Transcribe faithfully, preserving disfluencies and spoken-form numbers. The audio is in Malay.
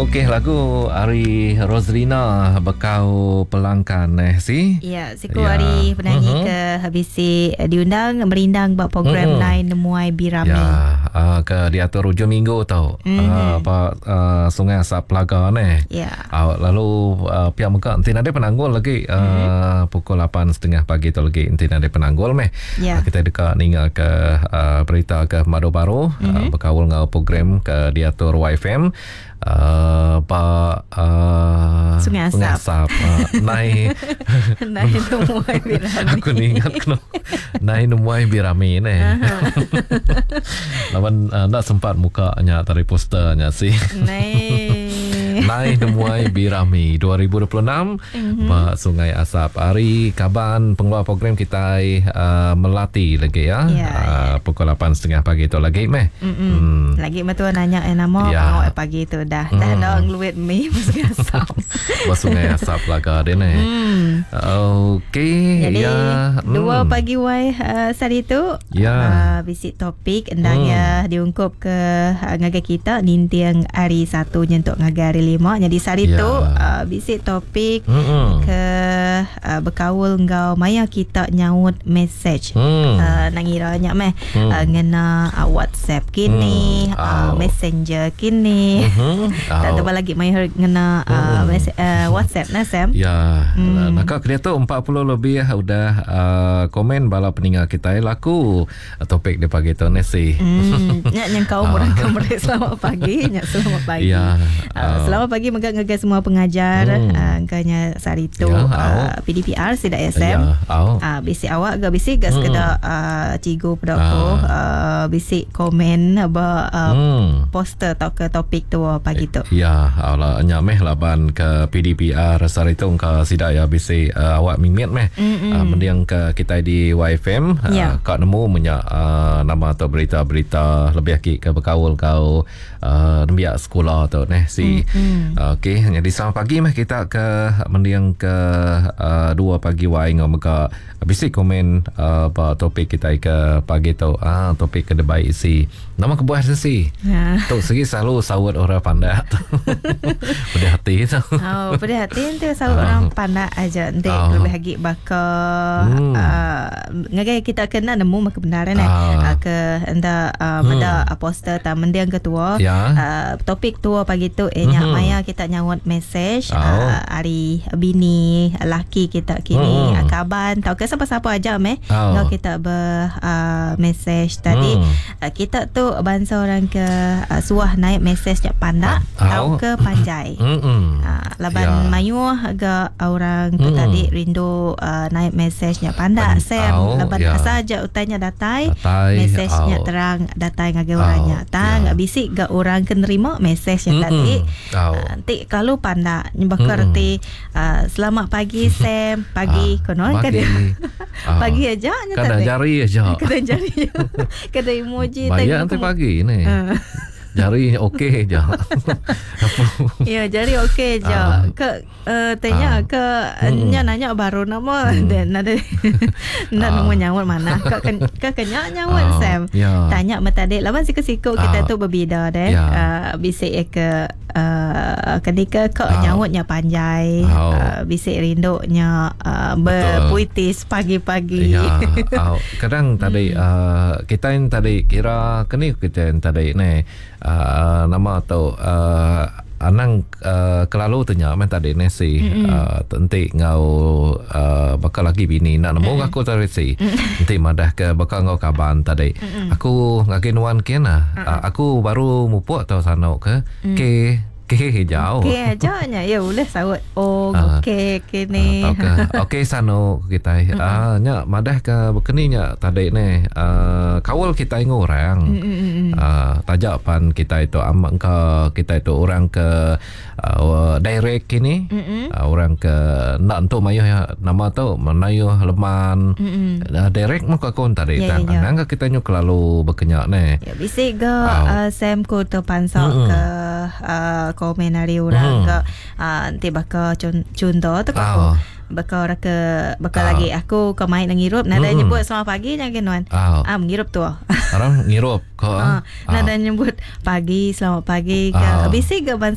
Okey, lagu Ari Roslina Bekau Pelangkan eh si. Ya, siku ya. Ari penyanyi uh-huh. ke habisi diundang merindang buat program uh-huh. Nine Nemuai Birami. Ya, uh, ke diatur hujung minggu tau. Uh-huh. Uh, apa uh, Sungai Asap Pelaga ni. Ya. Uh, lalu uh, pihak muka nanti ada penanggul lagi uh, uh-huh. pukul lapan tiga puluh pagi tu lagi nanti ada penanggul meh. Ya. Uh, kita dekat ningal ke uh, berita ke Madu Baru uh-huh. uh, berkawal ngau program ke diatur Y F M. Uh, Pak uh, Sungai Asap, Sungai Asap uh, Nai Nai Nemuai Birami. Aku ni ingat kena Nai Nemuai Birami ni. Lawan uh, nak sempat muka nya tadi posternya sih. Nai Nai Nemuai Birami dua ribu dua puluh enam mm-hmm. Pak Sungai Asap. Hari Kaban pengeluar program kita uh, melatih lagi ya, ya, uh, ya. Pukul lapan tiga puluh pagi tu lagi meh. Hmm. Lagi betul nanya eh nama ya. Pengawal pagi tu dah mm. dah dah ngeluit mi Sungai Asap. Sungai Asap laga dia ni. Hmm. Okey. Jadi ya. dua hmm. pagi wai uh, hari tu ya. uh, visit topik endang hmm. ya diungkup ke uh, ngagai kita nintiang hari satu nyentuk ngagai hari lima. Jadi hari ya. tu uh, visit topik hmm. ke uh, berkawal ngau maya kita nyaut message hmm. uh, nangiranya meh hmm. uh, ngena uh, WhatsApp kini, hmm. uh, oh. Messenger kini. Hmm. Tak tahu lagi maya ngena uh, hmm. mes- uh, WhatsApp nah Sam. Ya. Hmm. Nak dia tu empat puluh lebih sudah uh, komen bala peninggal kita laku uh, topik dia pagi tu nasi. Hmm. Nyak yang kau merangkam mereka selamat pagi, nyak selamat pagi. Ya. Uh, uh, selamat pagi mereka ngagai semua pengajar hmm. uh, nganya sari tu ya, uh, P D P R Sidak S M. Ya, uh, bisik awak gak bisik gak sekedar uh, cigo pada aku uh. uh, bisik komen apa uh, hmm. poster atau ke topik tu pagi tu. Ya, Allah nyameh laban ke P D P R sari tu ke Sidak ya bisik uh, awak mimit meh. Uh, mendiang ke kita di Y F M ya. uh, kau nemu menyak uh, nama atau berita-berita lebih lagi ke berkawal kau uh, nembiak sekolah tu neh si. Mm-hmm. uh, Okey, jadi selamat pagi meh kita ke mendiang ke uh, dua pagi wai ngau meka bisik komen uh, apa topik kita ke pagi tu ah topik ke debai si nama kebuah si ya. Tu segi selalu sawat orang pandai tu. Pada hati tu. Oh, pada hati tu sawat uh. orang pandai aja nanti uh. lebih lagi bakal hmm. uh, ngagai kita kena nemu kebenaran uh. uh, ke anda uh, hmm. ada poster ta mendiang ketua ya. uh, topik tua pagi tu eh nyak hmm. maya kita nyawat message oh. uh, hari bini laki kita kini hmm. kaban tahu ke siapa-siapa aja meh oh. ngau kita ber uh, message tadi hmm. uh, kita tu bangsa orang ke uh, suah naik message nya pandak oh. tahu ke panjai hmm. uh, laban ya. Mayu agak orang tu hmm. tadi rindu uh, naik message nya pandak Sam oh. laban ya. Asa aja utanya datai, datai message nya oh. terang datai ngagai orangnya oh. tang ya. Bisik gak orang ke nerima message nya tadi oh. uh, nanti kalau pandak nyebakar hmm. ti uh, selamat pagi Sam pagi ah, konon kan dia ah. pagi aja nya tadi kadang jari aja kadang jari kadang emoji bayar nanti pagi ni uh. jari okey je. Ya, jari okey je. Uh, ke uh, tanya uh, ke hmm. nya nanya baru nama hmm. dan ada nak uh, nama nyawat mana? Ke ke kenya nyawat uh, Sam. Yeah. Tanya mata dek lawan siku-siku uh, kita tu berbeza deh. Yeah. Uh, bisik ke uh, ketika ke uh, nyawatnya panjai, uh, uh, bisik rindunya uh, berpuitis pagi-pagi. Ya. Yeah. Uh, kadang tadi hmm. uh, kita yang tadi kira kini kita yang tadi ni Uh, nama atau uh, anang uh, kelalu tanya men tadi nasi mm-hmm. uh, tenti ngau uh, bakal lagi bini nak nemu mm-hmm. aku tadi si nanti madah ke bakal ngau kaban tadi mm-hmm. aku ngaki nuan kena mm-hmm. uh, aku baru mupuk atau sana ke mm-hmm. ke Okey jauh. Okey aja nya. Ya boleh sawat. Oh, uh, okey kini. Uh, okey. Okey sano kita. Ah uh, nya madah ke bekeni nya tadi ni. Uh, kawal kita ingo orang. Uh, tajak pan kita itu amak ke kita itu orang ke uh, direct kini. Uh, orang ke nak untuk mayu nama tu menayu leman. Uh, direct muka kon tadi yeah, tang. Yeah. Nang kita nyu kelalu bekenyak ni. Ya bisik ke uh, Sam ko tu pansak ke uh, komen hari orang hmm. ke uh, nanti bakal contoh tu oh. bakal ke bakal oh. lagi aku ke main ngirup nada hmm. nyebut selamat pagi nya kenuan oh. ah ngirup tu orang ngirup ko ah nada nyebut pagi selamat pagi ke oh. bisik ke